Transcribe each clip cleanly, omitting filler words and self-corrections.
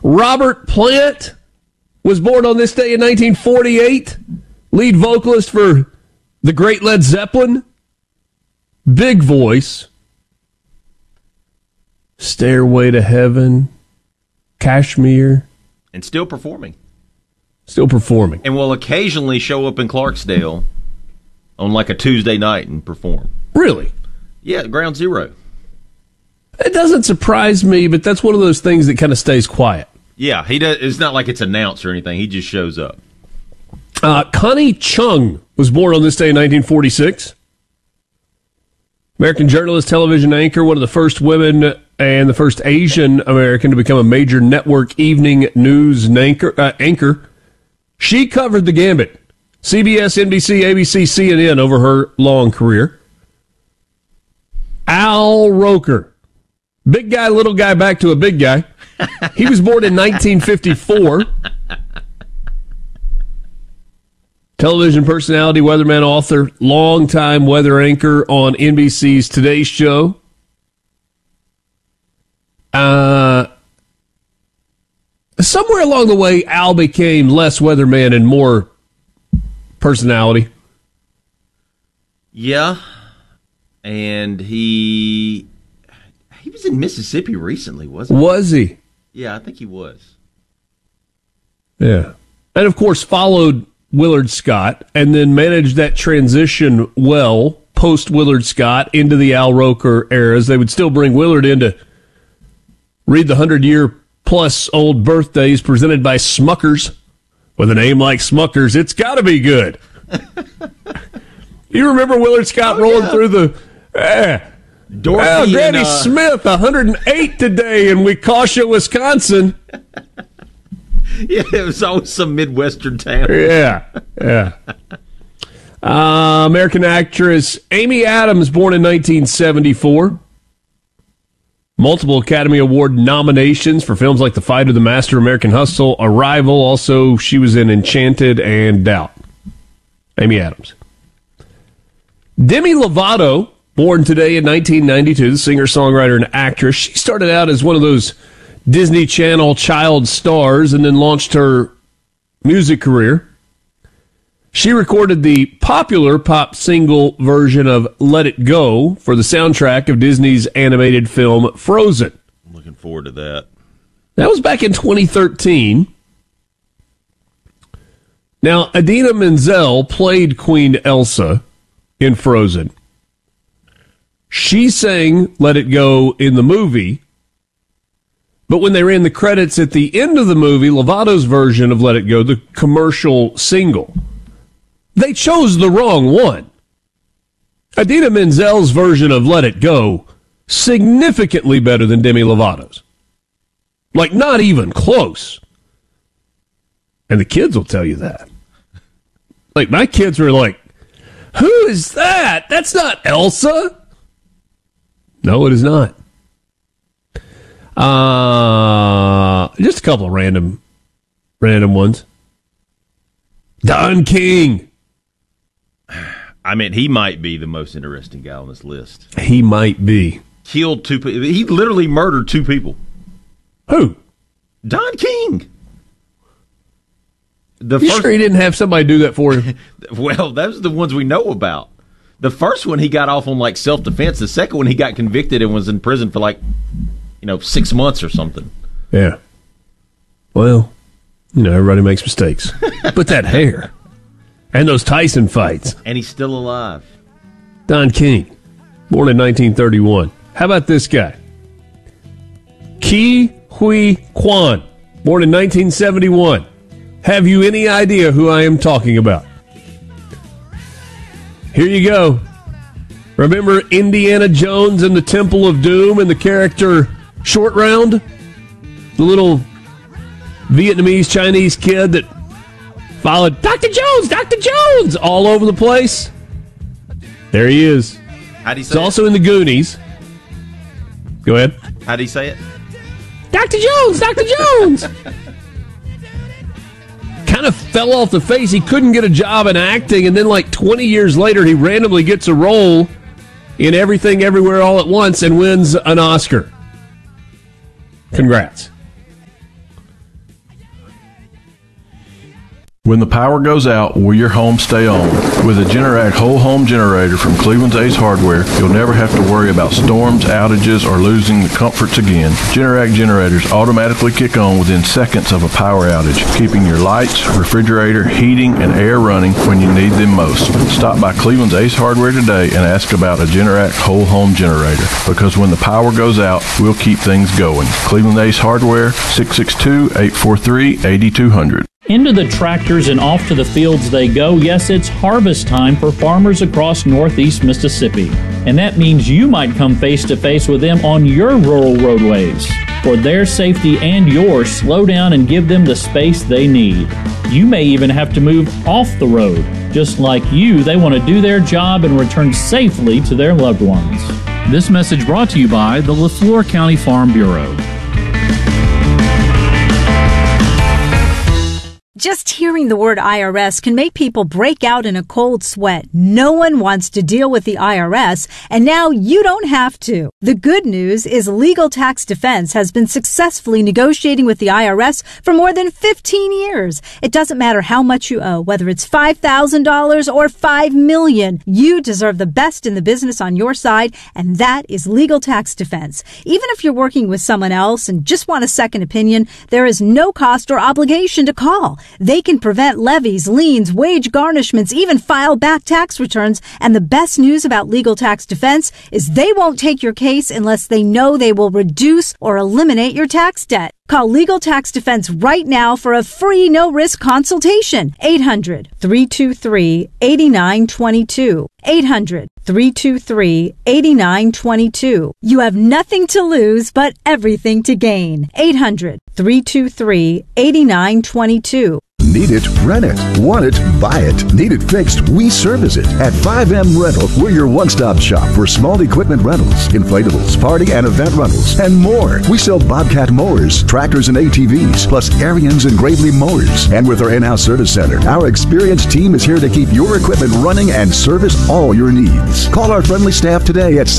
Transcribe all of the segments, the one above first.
Robert Plant was born on this day in 1948. Lead vocalist for the great Led Zeppelin. Big voice. Stairway to Heaven. Kashmir. And still performing. Still performing. And will occasionally show up in Clarksdale on like a Tuesday night and perform. Really? Yeah, Ground Zero. It doesn't surprise me, but that's one of those things that kind of stays quiet. Yeah, he does. It's not like it's announced or anything. He just shows up. Connie Chung was born on this day in 1946. American journalist, television anchor, one of the first women and the first Asian American to become a major network evening news anchor. She covered the gambit. CBS, NBC, ABC, CNN over her long career. Al Roker. Big guy, little guy, back to a big guy. He was born in 1954. Television personality, weatherman, author, longtime weather anchor on NBC's Today Show. Somewhere along the way, Al became less weatherman and more personality. Yeah. And he was in Mississippi recently, wasn't he? Was he? Yeah, I think he was. Yeah. And, of course, followed Willard Scott and then managed that transition well, post-Willard Scott, into the Al Roker eras. They would still bring Willard in to read the 100-year-plus-old birthdays presented by Smuckers. With a name like Smuckers, it's got to be good. You remember Willard Scott rolling through the... Dorothy Granny Smith, 108 today in Waukesha, Wisconsin. Yeah, it was always some Midwestern town. Yeah. American actress Amy Adams, born in 1974. Multiple Academy Award nominations for films like The Fight of the Master, American Hustle, Arrival. Also, she was in Enchanted and Doubt. Amy Adams. Demi Lovato, born today in 1992, the singer-songwriter and actress. She started out as one of those Disney Channel child stars and then launched her music career. She recorded the popular pop single version of Let It Go for the soundtrack of Disney's animated film Frozen. I'm looking forward to that. That was back in 2013. Now, Idina Menzel played Queen Elsa in Frozen. She sang Let It Go in the movie, but when they ran the credits at the end of the movie, Lovato's version of Let It Go, the commercial single, they chose the wrong one. Idina Menzel's version of Let It Go, significantly better than Demi Lovato's. Like, not even close. And the kids will tell you that. Like, my kids were like, who is that? That's not Elsa. No, it is not. Just a couple of random ones. Don King. I mean, he might be the most interesting guy on this list. He might be. Killed two people. He literally murdered two people. Who? Don King. Sure he didn't have somebody do that for him? Well, those are the ones we know about. The first one he got off on like self-defense. The second one he got convicted and was in prison for 6 months or something. Yeah. Well, everybody makes mistakes. But that hair. And those Tyson fights. And he's still alive. Don King, born in 1931. How about this guy? Ke Huy Quan, born in 1971. Have you any idea who I am talking about? Here you go. Remember Indiana Jones and the Temple of Doom and the character Short Round? The little Vietnamese Chinese kid that followed Dr. Jones all over the place? There he is. How do you say He's also in the Goonies. Go ahead. How do you say it? Dr. Jones! Kind of fell off the face. He couldn't get a job in acting, and then 20 years later, he randomly gets a role in Everything Everywhere All at Once and wins an Oscar. Congrats. When the power goes out, will your home stay on? With a Generac whole home generator from Cleveland's Ace Hardware, you'll never have to worry about storms, outages, or losing the comforts again. Generac generators automatically kick on within seconds of a power outage, keeping your lights, refrigerator, heating, and air running when you need them most. Stop by Cleveland's Ace Hardware today and ask about a Generac whole home generator, because when the power goes out, we'll keep things going. Cleveland Ace Hardware, 662-843-8200. Into the tractors and off to the fields they go. Yes, it's harvest time for farmers across northeast Mississippi. And that means you might come face to face with them on your rural roadways. For their safety and yours, slow down and give them the space they need. You may even have to move off the road. Just like you, they want to do their job and return safely to their loved ones. This message brought to you by the LeFlore County Farm Bureau. Just hearing the word IRS can make people break out in a cold sweat. No one wants to deal with the IRS, and now you don't have to. The good news is Legal Tax Defense has been successfully negotiating with the IRS for more than 15 years. It doesn't matter how much you owe, whether it's $5,000 or $5 million. You deserve the best in the business on your side, and that is Legal Tax Defense. Even if you're working with someone else and just want a second opinion, there is no cost or obligation to call. They can prevent levies, liens, wage garnishments, even file back tax returns. And the best news about Legal Tax Defense is they won't take your case unless they know they will reduce or eliminate your tax debt. Call Legal Tax Defense right now for a free no-risk consultation. 800-323-8922. 800-323-8922. You have nothing to lose but everything to gain. 800-323-8922. Need it? Rent it. Want it? Buy it. Need it fixed? We service it. At 5M Rental, we're your one-stop shop for small equipment rentals, inflatables, party and event rentals, and more. We sell Bobcat mowers, tractors and ATVs, plus Ariens and Gravely mowers. And with our in-house service center, our experienced team is here to keep your equipment running and service all your needs. Call our friendly staff today at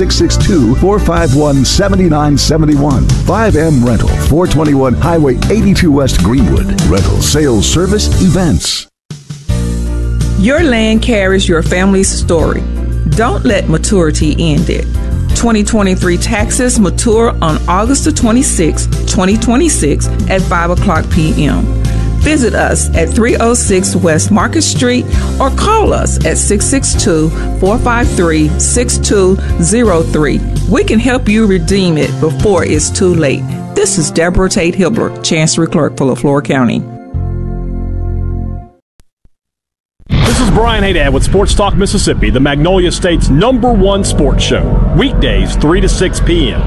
662-451-7971. 5M Rental, 421 Highway 82 West Greenwood. Rental, sales, service, events. Your land carries your family's story. Don't let maturity end it. 2023 taxes mature on August the 26th, 2026 at 5 o'clock p.m. Visit us at 306 West Market Street or call us at 662-453-6203. We can help you redeem it before it's too late. This is Deborah Tate Hibler, Chancery Clerk for LeFlore County. This is Brian Haydad with Sports Talk Mississippi, the Magnolia State's #1 sports show. Weekdays, 3 to 6 p.m.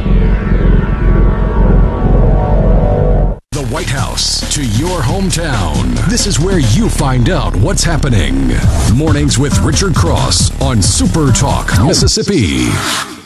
The White House to your hometown. This is where you find out what's happening. Mornings with Richard Cross on Super Talk Mississippi.